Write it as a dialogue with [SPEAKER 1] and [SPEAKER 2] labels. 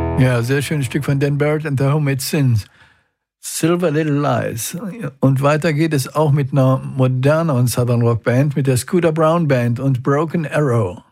[SPEAKER 1] Ja, sehr schönes Stück von Dan Barrett and the Homemade Sins. Silver Little Lies. Und weiter geht es auch mit einer moderneren Southern Rock Band, mit der Scooter Brown Band und Broken Arrow.